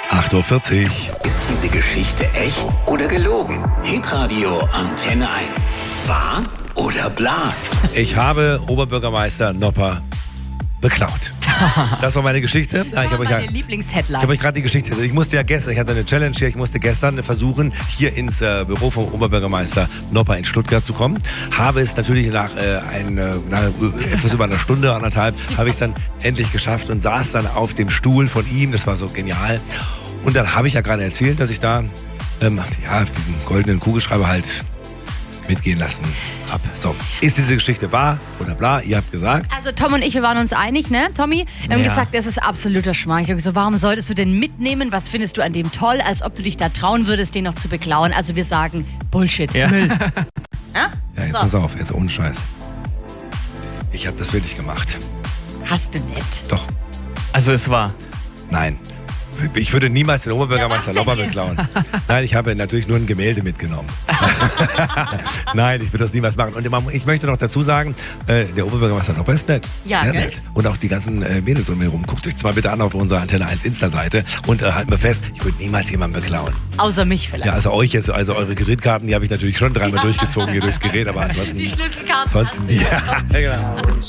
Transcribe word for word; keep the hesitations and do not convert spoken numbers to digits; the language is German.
acht Uhr vierzig. Ist diese Geschichte echt oder gelogen? Hitradio Antenne eins. Wahr oder bla? Ich habe Oberbürgermeister Nopper beklaut. Das war meine Geschichte. Das ich war habe euch meine ja, Lieblingsheadline. ich habe euch gerade die Geschichte. Also ich musste ja gestern, ich hatte eine Challenge hier, ich musste gestern versuchen, hier ins äh, Büro vom Oberbürgermeister Nopper in Stuttgart zu kommen. Habe es natürlich nach, äh, ein, äh, nach etwas über einer Stunde, anderthalb, habe ich es dann endlich geschafft und saß dann auf dem Stuhl von ihm. Das war so genial. Und dann habe ich ja gerade erzählt, dass ich da ähm, ja, diesen goldenen Kugelschreiber halt mitgehen lassen ab. So, ist diese Geschichte wahr oder bla? Ihr habt gesagt. Also Tom und ich, wir waren uns einig, ne, Tommy? Wir haben Ja. gesagt, das ist absoluter Schmarrn. Ich habe gesagt, warum solltest du den mitnehmen? Was findest du an dem toll? Als ob du dich da trauen würdest, den noch zu beklauen. Also wir sagen, Bullshit, Ja. Müll. Ja? Ja, jetzt So. pass auf, jetzt ohne Scheiß. Ich habe das wirklich gemacht. Hast du nicht. Doch, Also es war. nein. Ich würde niemals den Oberbürgermeister Ja, was Nopper denn beklauen. Nein, ich habe natürlich nur ein Gemälde mitgenommen. Nein, ich würde das niemals machen. Und ich möchte noch dazu sagen, äh, der Oberbürgermeister Nopper ist nett. Ja, Sehr gell? nett. Und auch die ganzen äh, Mädels um mich herum. Guckt euch zwar bitte an auf unserer Antenne eins Insta-Seite und äh, halten wir fest, ich würde niemals jemanden beklauen. Außer mich vielleicht. Ja, also euch jetzt, also eure Kreditkarten, die habe ich natürlich schon dreimal durchgezogen hier durchs Gerät, aber ansonsten... Die Schlüsselkarten Ansonsten, hast du. ja, genau.